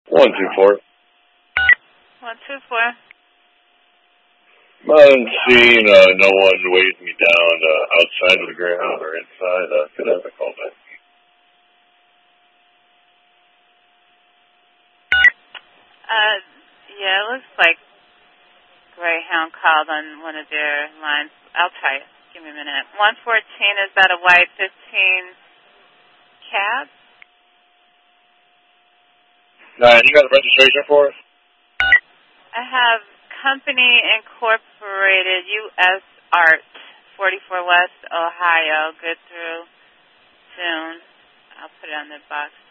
124. 124. I'm seeing no one weighs me down outside of the ground or inside. Could I have a call back? Yeah, it looks like Greyhound called on one of their lines. I'll try it. Give me a minute. 114, is that a white 15 cab? You got a registration for us? I have Company Incorporated, U.S. Art, 44 West, Ohio. Good through June. I'll put it on the box.